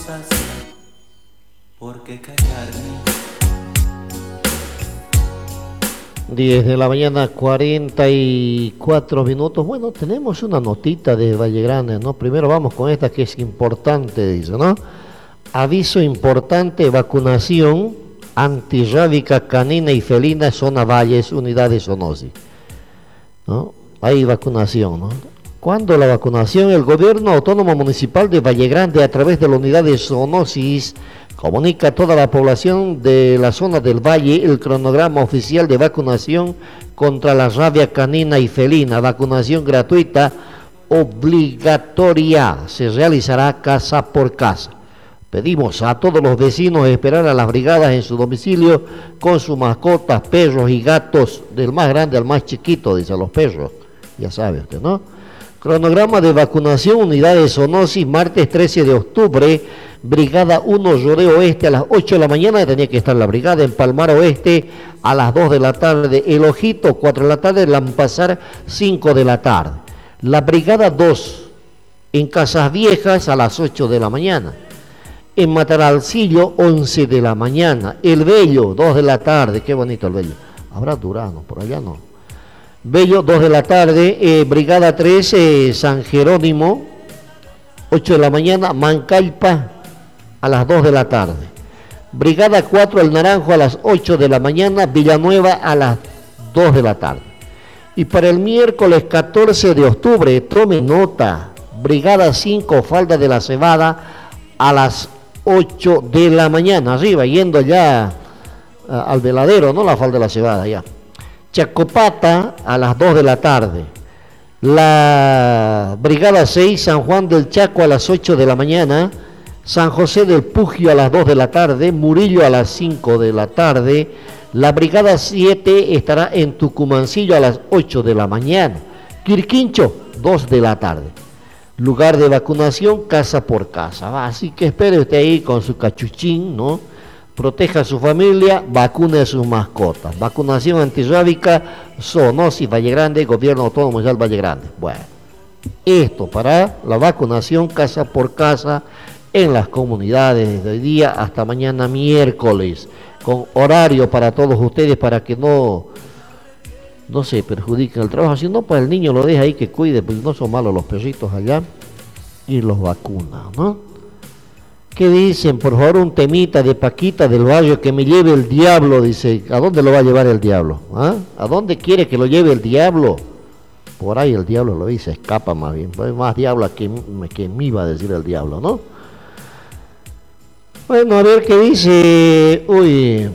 cosas, ¿por qué callarme? 10 de la mañana, 44 minutos. Bueno, tenemos una notita de Valle Grande, ¿no? Primero vamos con esta que es importante, dice, ¿no? Aviso importante, vacunación antirrábica canina y felina, zona Valles, unidad de zoonosis, ¿no? Hay vacunación, ¿no? Cuando la vacunación, el Gobierno Autónomo Municipal de Valle Grande, a través de la unidad de zoonosis, comunica a toda la población de la zona del Valle el cronograma oficial de vacunación contra la rabia canina y felina, vacunación gratuita obligatoria, se realizará casa por casa. Pedimos a todos los vecinos esperar a las brigadas en su domicilio con sus mascotas, perros y gatos, del más grande al más chiquito, dice, a los perros, ya sabe usted, ¿no? Cronograma de vacunación, unidad de zoonosis, martes 13 de octubre, Brigada 1, Rodeo Oeste, a las 8 de la mañana, tenía que estar la brigada en Palmar Oeste, a las 2 de la tarde, El Ojito, 4 de la tarde, Lampazar, 5 de la tarde. La Brigada 2, en Casas Viejas, a las 8 de la mañana. En Mataralcillo, 11 de la mañana. El Bello, 2 de la tarde, qué bonito el Bello. Habrá Durano, por allá no. Bello, 2 de la tarde, Brigada 3, San Jerónimo, 8 de la mañana, Mancalpa, a las 2 de la tarde. Brigada 4, El Naranjo, a las 8 de la mañana, Villanueva, a las 2 de la tarde. Y para el miércoles 14 de octubre, tome nota, Brigada 5, Falda de la Cebada, a las 8 de la mañana, arriba, yendo ya al veladero, no la Falda de la Cebada, ya. Chacopata, a las 2 de la tarde. La Brigada 6, San Juan del Chaco, a las 8 de la mañana. San José del Pugio, a las 2 de la tarde. Murillo, a las 5 de la tarde. La Brigada 7 estará en Tucumancillo, a las 8 de la mañana. Quirquincho, 2 de la tarde. Lugar de vacunación, casa por casa. Así que espere usted ahí con su cachuchín, ¿no? Proteja a su familia, vacune a sus mascotas. Vacunación antirrábica, zoonosis, Valle Grande, Gobierno Autónomo Municipal Valle Grande. Bueno, esto para la vacunación casa por casa en las comunidades desde hoy día hasta mañana miércoles, con horario para todos ustedes para que no se perjudiquen el trabajo. Si no, pues el niño lo deja ahí que cuide, porque no son malos los perritos allá, y los vacuna, ¿no? ¿Qué dicen? Por favor, un temita de Paquita del Barrio, que me lleve el diablo, dice. ¿A dónde lo va a llevar el diablo? ¿Ah? ¿A dónde quiere que lo lleve el diablo? Por ahí el diablo lo dice, escapa más bien. Pues más diablo que me iba a decir el diablo, ¿no? Bueno, a ver qué dice. Uy.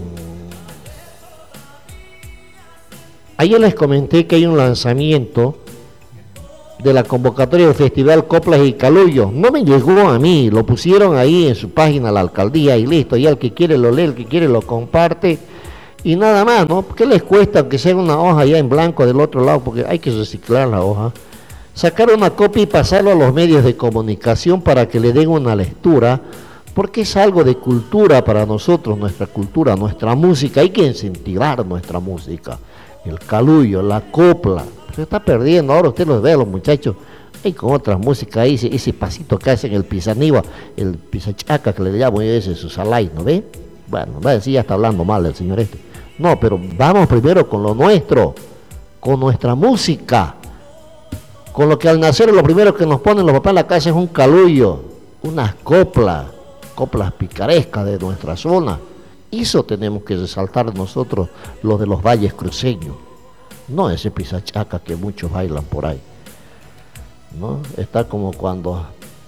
Ayer les comenté que hay un lanzamiento de la convocatoria del Festival Coplas y Caluyos. No me llegó a mí, lo pusieron ahí en su página la alcaldía y listo, y el que quiere lo lee, el que quiere lo comparte y nada más, ¿no? ¿Qué les cuesta que sea una hoja ya en blanco del otro lado? Porque hay que reciclar la hoja, sacar una copia y pasarlo a los medios de comunicación para que le den una lectura, porque es algo de cultura para nosotros, nuestra cultura, nuestra música. Hay que incentivar nuestra música, el caluyo, la copla. Se está perdiendo, ahora usted los ve a los muchachos ahí con otras músicas, ahí ese pasito que hacen el pisaniva, el pisachaca que le llamo ese, su salay, ¿no ve? Bueno, va a decir, ya está hablando mal el señor este. No, pero vamos primero con lo nuestro, con nuestra música, con lo que al nacer lo primero que nos ponen los papás en la casa es un caluyo, unas coplas picarescas de nuestra zona. Eso tenemos que resaltar nosotros, los de los valles cruceños. No ese pisachaca que muchos bailan por ahí, ¿no? Está como cuando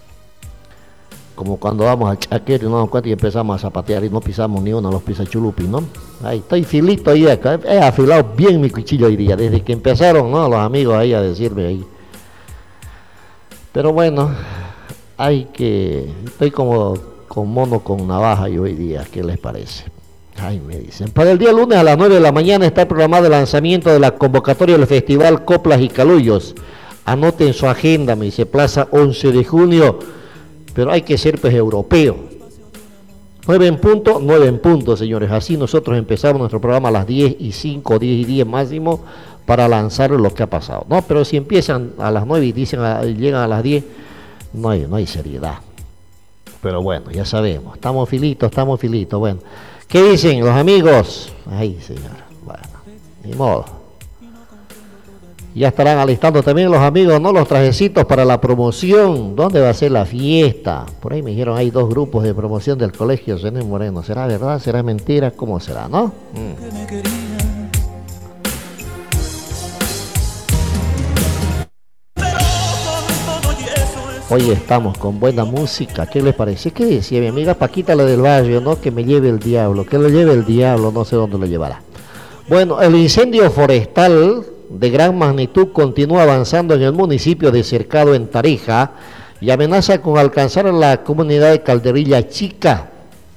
vamos al chaquero y no nos cuenta y empezamos a zapatear y no pisamos ni uno, los pisachulupi, ¿no? Ahí estoy filito ahí acá, he afilado bien mi cuchillo hoy día, desde que empezaron, ¿no? Los amigos ahí a decirme ahí. Pero bueno, estoy como con mono con navaja y hoy día, ¿qué les parece? Ay, me dicen. Para el día lunes a las 9 de la mañana está programado el lanzamiento de la convocatoria del Festival Coplas y Caluyos. Anoten su agenda, me dice, Plaza 11 de junio, pero hay que ser pues europeo. 9 en punto, señores. Así nosotros empezamos nuestro programa a las 10:05, 10:10 máximo, para lanzar lo que ha pasado. No, pero si empiezan a las 9 y llegan a las 10, no hay seriedad. Pero bueno, ya sabemos, estamos filitos, bueno. ¿Qué dicen los amigos? Ay, señor, bueno, ni modo. Ya estarán alistando también los amigos, ¿no? Los trajecitos para la promoción. ¿Dónde va a ser la fiesta? Por ahí me dijeron, hay 2 grupos de promoción del colegio Zené Moreno. ¿Será verdad? ¿Será mentira? ¿Cómo será, no? Hoy estamos con buena música. ¿Qué les parece? ¿Qué decía mi amiga Paquita, la del barrio, no? Que me lleve el diablo. Que lo lleve el diablo, no sé dónde lo llevará. Bueno, el incendio forestal de gran magnitud continúa avanzando en el municipio de Cercado, en Tarija, y amenaza con alcanzar a la comunidad de Calderilla Chica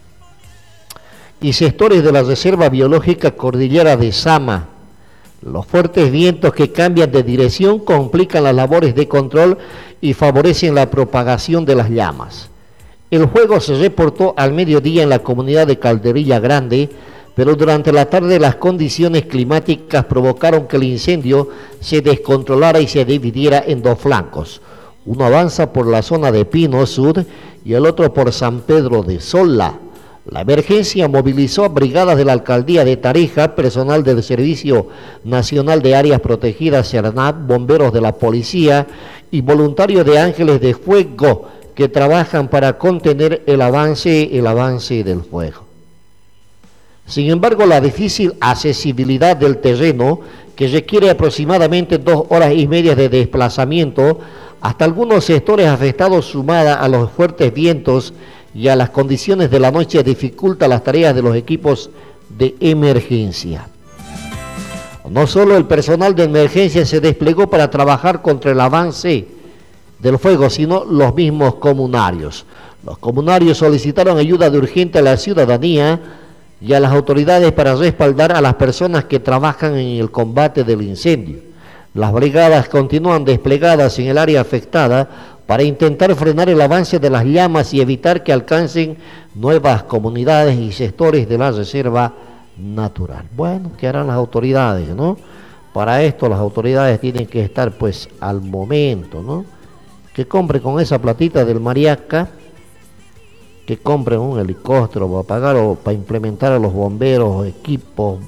y sectores de la Reserva Biológica Cordillera de Sama. Los fuertes vientos que cambian de dirección complican las labores de control y favorecen la propagación de las llamas. El fuego se reportó al mediodía en la comunidad de Calderilla Grande, pero durante la tarde las condiciones climáticas provocaron que el incendio se descontrolara y se dividiera en 2 flancos. Uno avanza por la zona de Pino Sur y el otro por San Pedro de Sola. La emergencia movilizó a brigadas de la Alcaldía de Tarija, personal del Servicio Nacional de Áreas Protegidas, SERNAP, bomberos de la policía y voluntarios de Ángeles de Fuego que trabajan para contener el avance del fuego. Sin embargo, la difícil accesibilidad del terreno, que requiere aproximadamente 2 horas y media de desplazamiento hasta algunos sectores afectados, sumada a los fuertes vientos y a las condiciones de la noche, dificulta las tareas de los equipos de emergencia. No solo el personal de emergencia se desplegó para trabajar contra el avance del fuego, sino los mismos comunarios. Los comunarios solicitaron ayuda de urgente a la ciudadanía y a las autoridades para respaldar a las personas que trabajan en el combate del incendio. Las brigadas continúan desplegadas en el área afectada para intentar frenar el avance de las llamas y evitar que alcancen nuevas comunidades y sectores de la reserva natural. Bueno, ¿qué harán las autoridades, no? Para esto las autoridades tienen que estar pues al momento, ¿no? Que compre con esa platita del Mariaca, que compren un helicóptero para pagar o para implementar a los bomberos, equipos,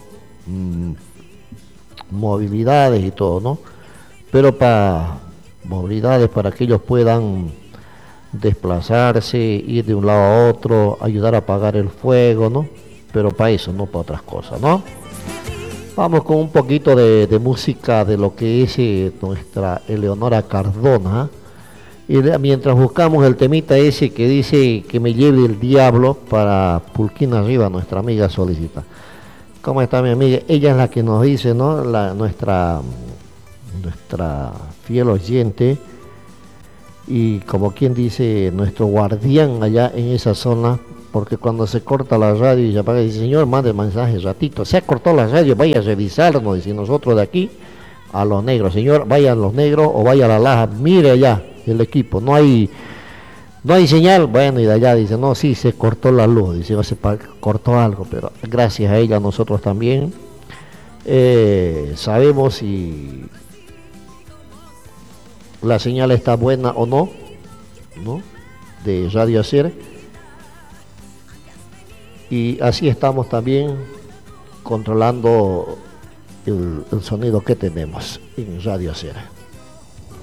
movilidades y todo, ¿no? Pero para movilidades para que ellos puedan desplazarse, ir de un lado a otro, ayudar a apagar el fuego, ¿no? Pero para eso, no para otras cosas, ¿no? Vamos con un poquito de música de lo que es nuestra Eleonora Cardona. Y mientras buscamos el temita ese que dice que me lleve el diablo, para Pulquín Arriba, nuestra amiga solicita. ¿Cómo está mi amiga? Ella es la que nos dice, ¿no? Nuestra fiel oyente y como quien dice, nuestro guardián allá en esa zona, porque cuando se corta la radio y se apaga, dice, señor, mande mensaje ratito, se ha cortado la radio, vaya a revisarnos, dice, nosotros de aquí a los negros, señor, vaya a los negros o vaya a la Laja, mire allá el equipo, no hay señal, bueno, y de allá dice, no, sí, se cortó la luz, dice, se cortó algo, pero gracias a ella nosotros también sabemos si la señal está buena o no, ¿no? De Radio Hacer, y así estamos también controlando el sonido que tenemos en Radio Hacer.